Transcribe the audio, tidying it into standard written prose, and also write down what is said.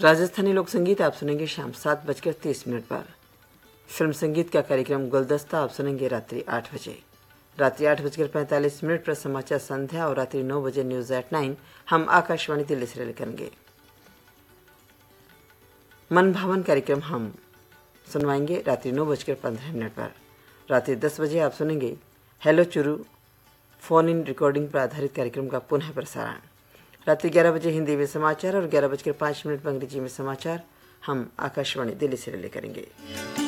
राजस्थानी लोक संगीत आप सुनेंगे शाम 7:30 पर। फिल्म संगीत का कार्यक्रम गुलदस्ता आप सुनेंगे रात्रि 8 बजे। रात्रि 8:45 पर समाचार संध्या और रात्रि 9 बजे न्यूज एट 9 हम आकाशवाणी दिल्ली से रिले करेंगे। मन भावन कार्यक्रम हम सुनवाएंगे रात्रि 9:15 पर। रात्रि 10 बजे आप सुनेंगे hello Churu phone in recording पर आधारित कार्यक्रम का पुनः प्रसारण। रात्रि 11 बजे हिंदी में समाचार और 11:05 पर अंग्रेजी में समाचार हम आकाशवाणी दिल्ली से रिले करेंगे।